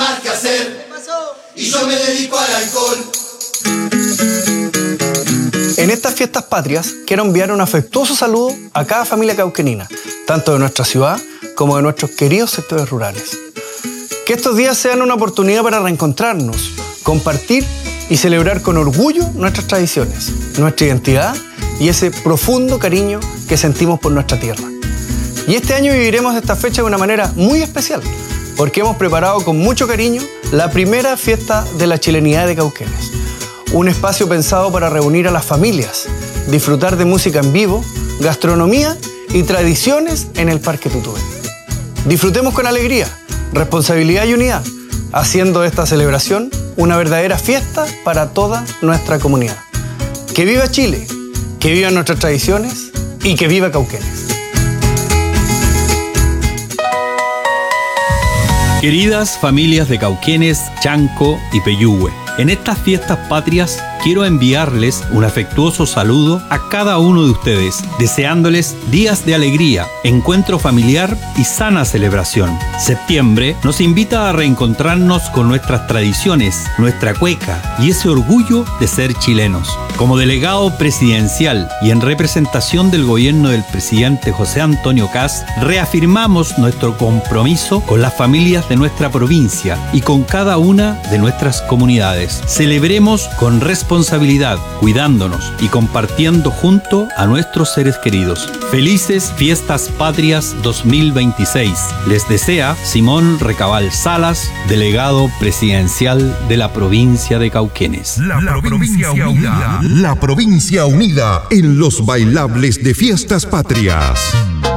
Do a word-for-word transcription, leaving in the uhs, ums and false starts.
más que hacer y yo me dedico al alcohol. En estas fiestas patrias quiero enviar un afectuoso saludo a cada familia cauquenina, tanto de nuestra ciudad como de nuestros queridos sectores rurales. Que estos días sean una oportunidad para reencontrarnos, compartir y celebrar con orgullo nuestras tradiciones, nuestra identidad y ese profundo cariño que sentimos por nuestra tierra. Y este año viviremos esta fecha de una manera muy especial, porque hemos preparado con mucho cariño la primera fiesta de la chilenidad de Cauquenes. Un espacio pensado para reunir a las familias, disfrutar de música en vivo, gastronomía y tradiciones en el Parque Tutúe. Disfrutemos con alegría, responsabilidad y unidad, haciendo de esta celebración una verdadera fiesta para toda nuestra comunidad. ¡Que viva Chile! ¡Que vivan nuestras tradiciones! ¡Y que viva Cauquenes! Queridas familias de Cauquenes, Chanco y Peyúgue, en estas fiestas patrias quiero enviarles un afectuoso saludo a cada uno de ustedes, deseándoles días de alegría, encuentro familiar y sana celebración. Septiembre nos invita a reencontrarnos con nuestras tradiciones, nuestra cueca y ese orgullo de ser chilenos. Como delegado presidencial y en representación del gobierno del presidente José Antonio Kast, reafirmamos nuestro compromiso con las familias de nuestra provincia y con cada una de nuestras comunidades. Celebremos con responsabilidad, cuidándonos y compartiendo junto a nuestros seres queridos. Felices Fiestas Patrias dos mil veintiséis. Les desea Simón Recabal Salas, delegado presidencial de la provincia de Cauquenes. La, la provincia unida. La provincia unida en los bailables de Fiestas Patrias.